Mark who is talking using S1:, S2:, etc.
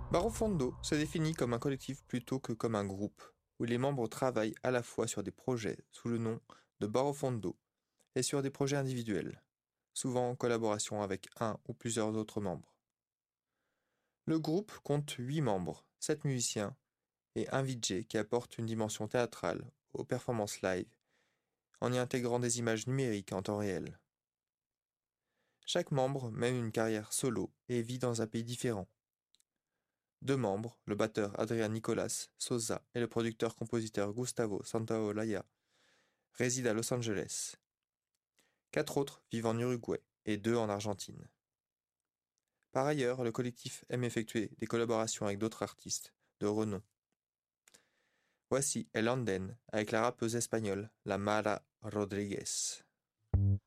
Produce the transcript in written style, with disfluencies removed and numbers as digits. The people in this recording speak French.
S1: Barofondo se définit comme un collectif plutôt que comme un groupe, où les membres travaillent à la fois sur des projets sous le nom de Barofondo et sur des projets individuels, souvent en collaboration avec un ou plusieurs autres membres. Le groupe compte 8 membres, 7 musiciens et un VJ qui apporte une dimension théâtrale aux performances live en y intégrant des images numériques en temps réel. Chaque membre mène une carrière solo et vit dans un pays différent. Deux membres, le batteur Adrián Nicolás Sousa et le producteur-compositeur Gustavo Santaolalla, résident à Los Angeles. Quatre autres vivent en Uruguay et deux en Argentine. Par ailleurs, le collectif aime effectuer des collaborations avec d'autres artistes de renom. Voici El Anden avec la rappeuse espagnole La Mara Rodríguez.